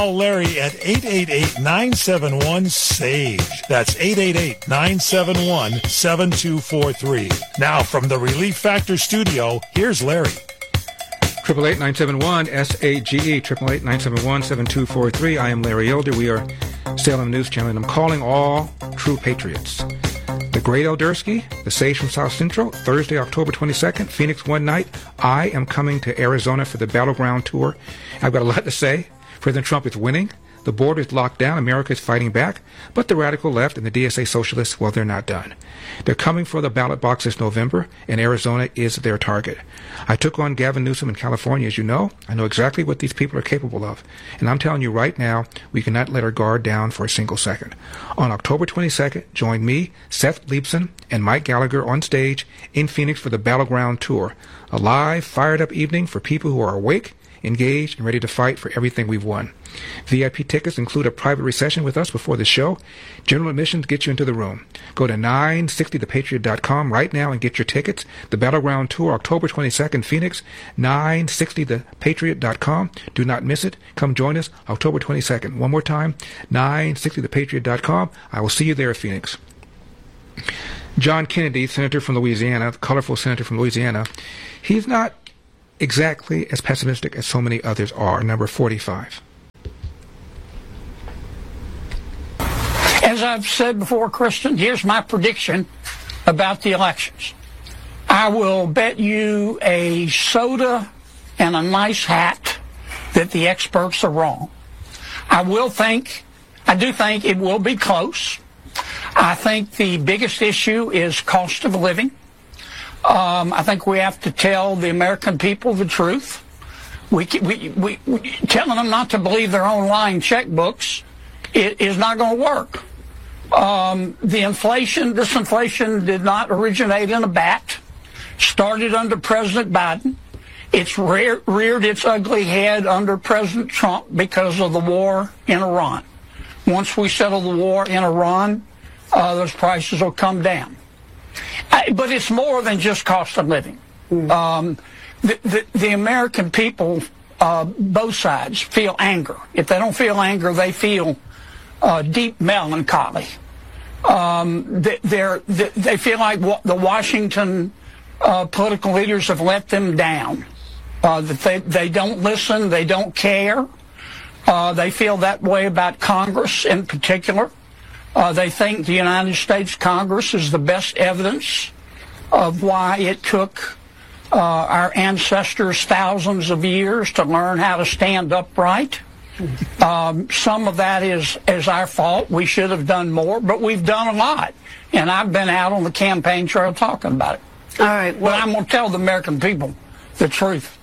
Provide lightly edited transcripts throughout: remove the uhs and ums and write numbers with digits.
Call Larry at 888-971-SAGE. That's 888-971-7243. Now from the Relief Factor studio, here's Larry. 888-971-SAGE, 888-971-7243. I am Larry Elder. We are Salem News Channel, and I'm calling all true patriots. The Great Eldersky, the Sage from South Central, Thursday, October 22nd, Phoenix one night. I am coming to Arizona for the Battleground Tour. I've got a lot to say. President Trump is winning. The border is locked down. America is fighting back. But the radical left and the DSA socialists, well, they're not done. They're coming for the ballot box this November, and Arizona is their target. I took on Gavin Newsom in California, as you know. I know exactly what these people are capable of. And I'm telling you right now, we cannot let our guard down for a single second. On October 22nd, join me, Seth Leibson, and Mike Gallagher on stage in Phoenix for the Battleground Tour. A live, fired-up evening for people who are awake, engaged, and ready to fight for everything we've won. VIP tickets include a private reception with us before the show. General admission to get you into the room. Go to 960thepatriot.com right now and get your tickets. The Battleground Tour, October 22nd, Phoenix, 960thepatriot.com. Do not miss it. Come join us, October 22nd. One more time, 960thepatriot.com. I will see you there, Phoenix. John Kennedy, senator from Louisiana, the colorful senator from Louisiana, he's not exactly as pessimistic as so many others are. Number 45. As I've said before, Kristen, here's my prediction about the elections. I will bet you a soda and a nice hat that the experts are wrong. I do think it will be close. I think the biggest issue is cost of living. I think we have to tell the American people the truth. We telling them not to believe their own lying checkbooks is not going to work. This inflation did not originate in a vat. Started under President Biden. It's reared its ugly head under President Trump because of the war in Iran. Once we settle the war in Iran, those prices will come down. But it's more than just cost of living. The American people, both sides, feel anger. If they don't feel anger, they feel deep melancholy. They feel like the Washington political leaders have let them down. That they don't listen, they don't care. They feel that way about Congress in particular. They think the United States Congress is the best evidence of why it took our ancestors thousands of years to learn how to stand upright. Some of that is our fault. We should have done more, but we've done a lot. And I've been out on the campaign trail talking about it. All right. Well, I'm going to tell the American people the truth.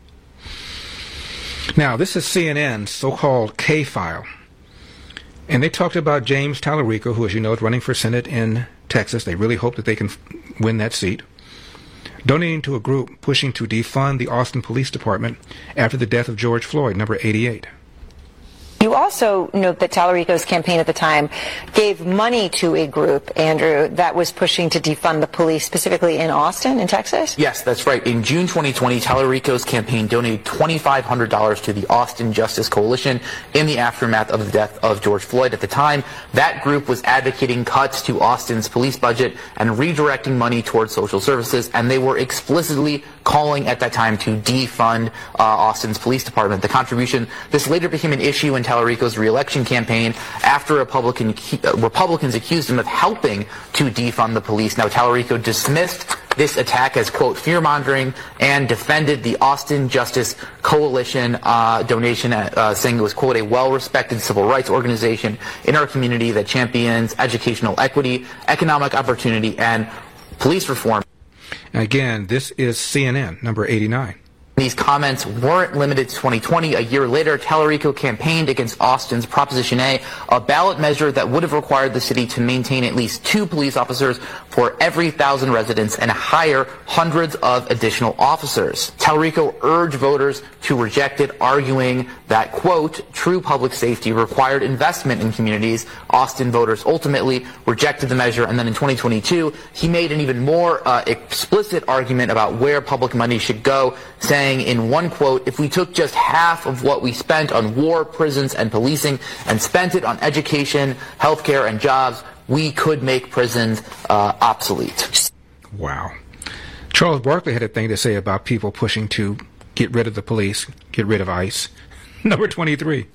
Now, this is CNN's so-called K-File. And they talked about James Tallarico, who, as you know, is running for Senate in Texas. They really hope that they can win that seat. Donating to a group pushing to defund the Austin Police Department after the death of George Floyd, number 88. You also note that Tallarico's campaign at the time gave money to a group, Andrew, that was pushing to defund the police, specifically in Austin, in Texas? Yes, that's right. In June 2020, Tallarico's campaign donated $2,500 to the Austin Justice Coalition in the aftermath of the death of George Floyd. At the time, that group was advocating cuts to Austin's police budget and redirecting money towards social services, and they were explicitly calling at that time to defund Austin's police department. The contribution, this later became an issue in Tallarico's re-election campaign after Republicans accused him of helping to defund the police. Now, Tallarico dismissed this attack as, quote, fear-mongering and defended the Austin Justice Coalition donation, saying it was, quote, a well-respected civil rights organization in our community that champions educational equity, economic opportunity, and police reform. Again, this is CNN, number 89. These comments weren't limited to 2020. A year later, Tallarico campaigned against Austin's Proposition A, a ballot measure that would have required the city to maintain at least 2 police officers for every 1,000 residents and hire hundreds of additional officers. Tallarico urged voters to reject it, arguing that, quote, true public safety required investment in communities. Austin voters ultimately rejected the measure, and then in 2022, he made an even more explicit argument about where public money should go, saying saying in one quote, if we took just half of what we spent on war, prisons, and policing and spent it on education, healthcare, and jobs, we could make prisons obsolete. Wow. Charles Barkley had a thing to say about people pushing to get rid of the police, get rid of ICE. Number 23.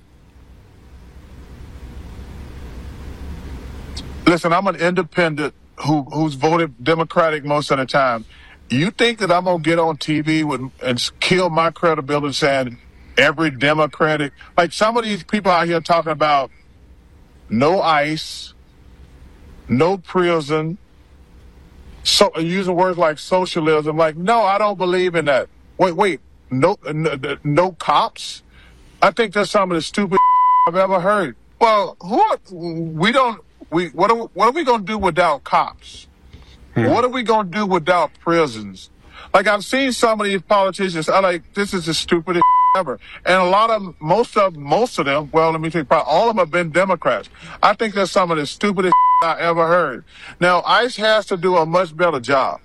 Listen, I'm an independent who's voted Democratic most of the time. You think that I'm going to get on TV and kill my credibility saying every Democratic, like some of these people out here talking about no ICE, no prison, so using words like socialism. Like, no, I don't believe in that. Wait, no cops? I think that's some of the stupid I've ever heard. Well, what are we going to do without cops? What are we going to do without prisons? Like, I've seen some of these politicians, I'm like, this is the stupidest ever. And most of them, well, let me tell you, probably all of them have been Democrats. I think that's some of the stupidest I ever heard. Now, ICE has to do a much better job.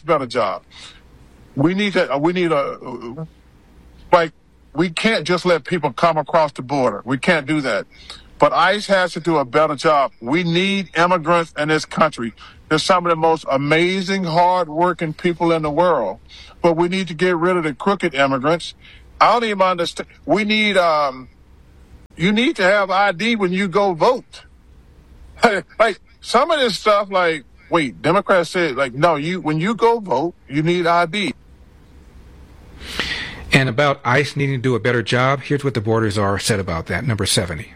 We can't just let people come across the border. We can't do that. But ICE has to do a better job. We need immigrants in this country. They're some of the most amazing, hard-working people in the world. But we need to get rid of the crooked immigrants. I don't even understand. We need, you need to have ID when you go vote. Like, some of this stuff, like, wait, Democrats said, like, no, when you go vote, you need ID. And about ICE needing to do a better job, here's what the borders are said about that. Number 70.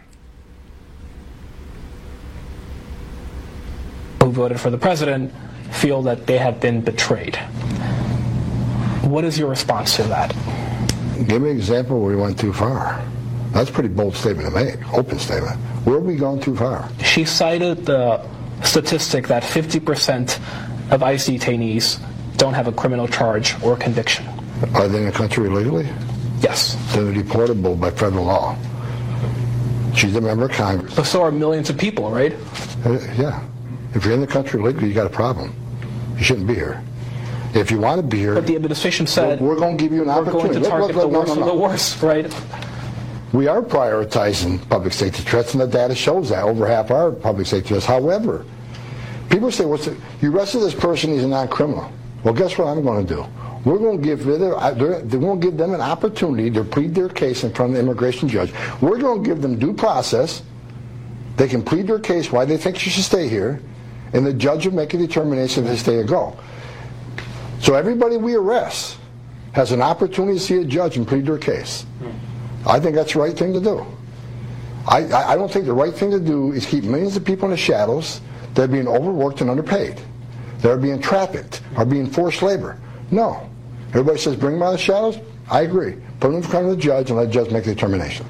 Who voted for the president feel that they have been betrayed. What is your response to that? Give me an example where we went too far. That's a pretty bold statement to make, open statement. Where have we gone too far? She cited the statistic that 50% of ICE detainees don't have a criminal charge or conviction. Are they in the country illegally? Yes. Then they're deportable by federal law. She's a member of Congress. But so are millions of people, right? Yeah. If you're in the country illegally, you got a problem. You shouldn't be here. If you want to be here... But the administration said... We're going to give you an opportunity. We're going to target the worst of the worst, right? We are prioritizing public safety threats, and the data shows that. Over half our public safety threats. However, people say, you arrested this person, he's a non-criminal. Well, guess what I'm going to do? We're going to give them an opportunity to plead their case in front of the immigration judge. We're going to give them due process. They can plead their case why they think you should stay here, and the judge will make a determination if they stay or go. So everybody we arrest has an opportunity to see a judge and plead their case. I think that's the right thing to do. I don't think the right thing to do is keep millions of people in the shadows that are being overworked and underpaid. They're being trafficked, are being forced labor. No. Everybody says bring them out of the shadows. I agree. Put them in front of the judge and let the judge make the determination.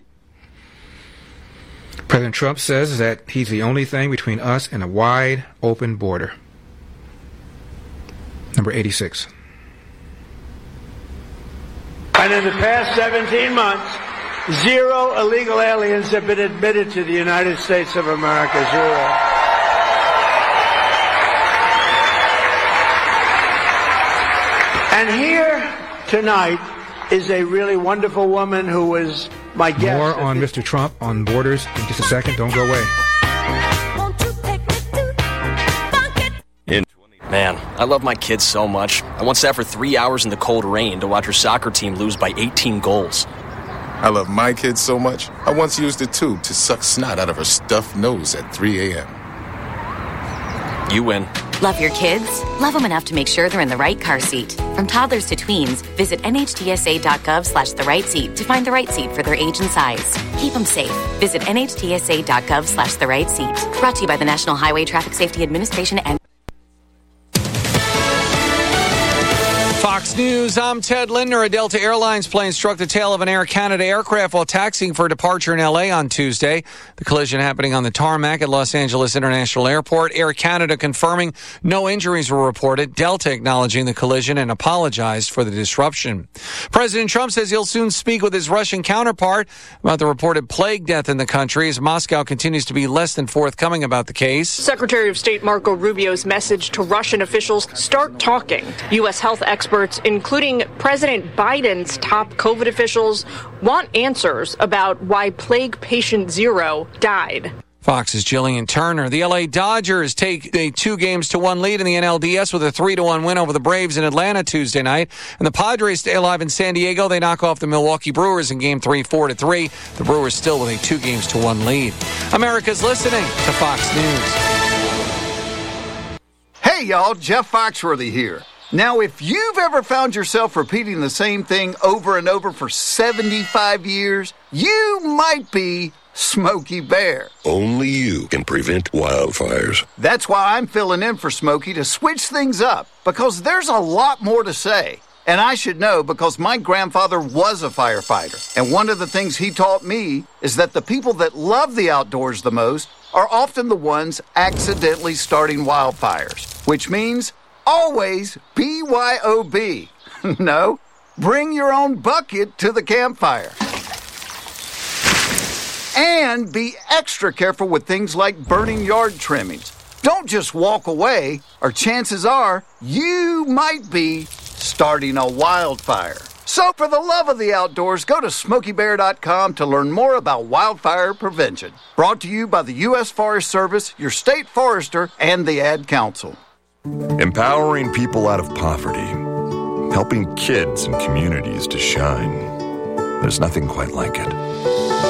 President Trump says that he's the only thing between us and a wide open border. Number 86. And in the past 17 months, 0 illegal aliens have been admitted to the United States of America. 0. And here tonight is a really wonderful woman who was my guest. More on Mr. Trump on borders in just a second. Don't go away. Man, I love my kids so much. I once sat for 3 hours in the cold rain to watch her soccer team lose by 18 goals. I love my kids so much, I once used a tube to suck snot out of her stuffed nose at 3 a.m. You win. Love your kids? Love them enough to make sure they're in the right car seat. From toddlers to tweens, visit NHTSA.gov/the-right-seat to find the right seat for their age and size. Keep them safe. Visit NHTSA.gov/the-right-seat. Brought to you by the National Highway Traffic Safety Administration and Fox News, I'm Ted Lindner. A Delta Airlines plane struck the tail of an Air Canada aircraft while taxiing for departure in L.A. on Tuesday. The collision happening on the tarmac at Los Angeles International Airport. Air Canada confirming no injuries were reported. Delta acknowledging the collision and apologized for the disruption. President Trump says he'll soon speak with his Russian counterpart about the reported plague death in the country as Moscow continues to be less than forthcoming about the case. Secretary of State Marco Rubio's message to Russian officials: start talking. U.S. health experts including President Biden's top COVID officials, want answers about why plague patient 0 died. Fox's Jillian Turner. The LA Dodgers take a 2-1 lead in the NLDS with a 3-1 win over the Braves in Atlanta Tuesday night. And the Padres stay alive in San Diego. They knock off the Milwaukee Brewers in Game 3, 4-3. The Brewers still with a 2-1 lead. America's listening to Fox News. Hey, y'all. Jeff Foxworthy here. Now, if you've ever found yourself repeating the same thing over and over for 75 years, you might be Smokey Bear. Only you can prevent wildfires. That's why I'm filling in for Smokey to switch things up, because there's a lot more to say. And I should know because my grandfather was a firefighter. And one of the things he taught me is that the people that love the outdoors the most are often the ones accidentally starting wildfires, which means always BYOB. No, bring your own bucket to the campfire. And be extra careful with things like burning yard trimmings. Don't just walk away, or chances are you might be starting a wildfire. So for the love of the outdoors, go to SmokeyBear.com to learn more about wildfire prevention. Brought to you by the U.S. Forest Service, your state forester, and the Ad Council. Empowering people out of poverty. Helping kids and communities to shine. There's nothing quite like it.